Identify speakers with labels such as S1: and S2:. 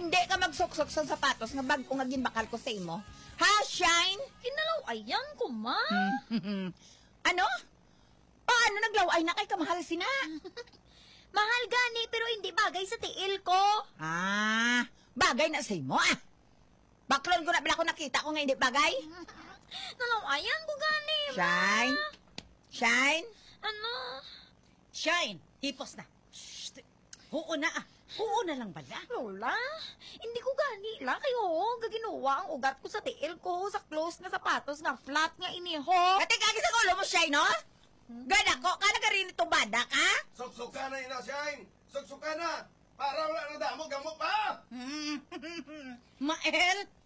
S1: hindi ka magsuksok sa sapatos nga bag ko nga ginbakal ko sa imo. Ha, Shine?
S2: Kinalaw-ayan ko, ma.
S1: Ano? Paano naglaway na kay kamahal sina?
S2: Mahal gani, pero hindi bagay sa tiil ko.
S1: Ah, bagay na sa imo ah. Baklon ko na bila ko nakita ko nga hindi bagay.
S2: Nalaw-ayan ko gani, ma.
S1: Shine? Shine?
S2: Ano?
S3: Shine, hipos na. Shh, huo na ah. Huo na lang bala.
S2: Lola, hindi ko gani lang kayo. Gaginawa ang ugat ko sa tiil ko, sa close na sapatos nga flat nga iniho.
S1: Ate kagi sa ulo mo, Shine, no? Gada ko, ka nagarin itong badak, ha?
S4: Suksuka na ina, Shine! Suksuka na! Para wala na damo, gamot pa!
S3: Mael,